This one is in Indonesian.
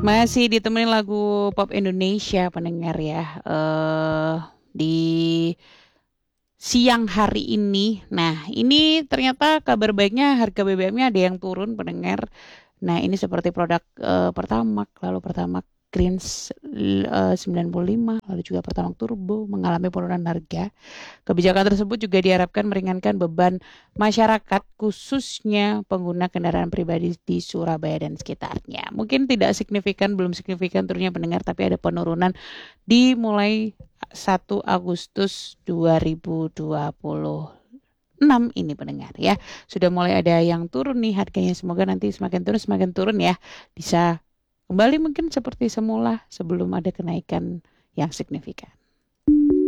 Masih ditemenin lagu pop Indonesia pendengar ya. Di siang hari ini. Nah, ini ternyata kabar baiknya harga BBM-nya ada yang turun pendengar. Nah, ini seperti produk Pertamax, lalu Pertamax Greens 95, lalu juga Pertamax Turbo mengalami penurunan harga. Kebijakan tersebut juga diharapkan meringankan beban masyarakat khususnya pengguna kendaraan pribadi di Surabaya dan sekitarnya. Mungkin tidak signifikan, belum signifikan turunnya pendengar, tapi ada penurunan dimulai 1 Agustus 2026 ini pendengar ya. Sudah mulai ada yang turun nih harganya. Semoga nanti semakin turun ya. Bisa kembali mungkin seperti semula sebelum ada kenaikan yang signifikan.